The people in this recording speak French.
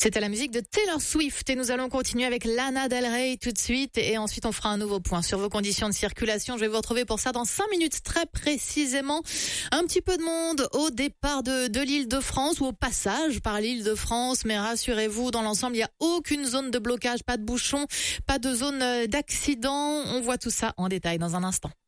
C'était la musique de Taylor Swift et nous allons continuer avec Lana Del Rey tout de suite et ensuite on fera un nouveau point sur vos conditions de circulation. Je vais vous retrouver pour ça dans 5 minutes très précisément. Un petit peu de monde au départ de l'Île-de-France ou au passage par l'Île-de-France, mais rassurez-vous, dans l'ensemble, il n'y a aucune zone de blocage, pas de bouchon, pas de zone d'accident. On voit tout ça en détail dans un instant.